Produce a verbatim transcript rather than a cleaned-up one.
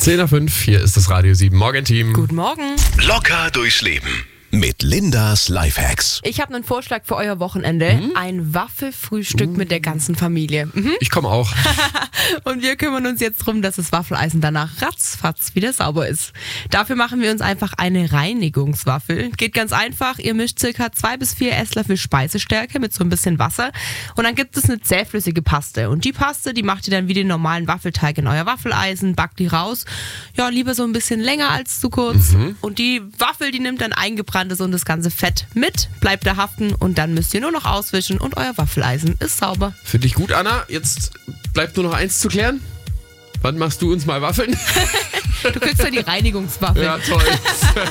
zehn nach fünf, hier ist das Radio sieben Morgenteam. Guten Morgen. Locker durchs Leben mit Lindas Lifehacks. Ich habe einen Vorschlag für euer Wochenende. Mhm. Ein Waffelfrühstück mhm. mit der ganzen Familie. Mhm. Ich komme auch. Und wir kümmern uns jetzt darum, dass das Waffeleisen danach ratzfatz wieder sauber ist. Dafür machen wir uns einfach eine Reinigungswaffel. Geht ganz einfach. Ihr mischt circa zwei bis vier Esslöffel Speisestärke mit so ein bisschen Wasser. Und dann gibt es eine zähflüssige Paste. Und die Paste, die macht ihr dann wie den normalen Waffelteig in euer Waffeleisen, backt die raus. Ja, lieber so ein bisschen länger als zu kurz. Mhm. Und die Waffel, die nimmt dann eingebranntes und das ganze Fett mit, bleibt da haften und dann müsst ihr nur noch auswischen und euer Waffeleisen ist sauber. Finde ich gut, Anna. Jetzt bleibt nur noch eins zu klären. Wann machst du uns mal Waffeln? Du kriegst ja die Reinigungswaffel. Ja, toll.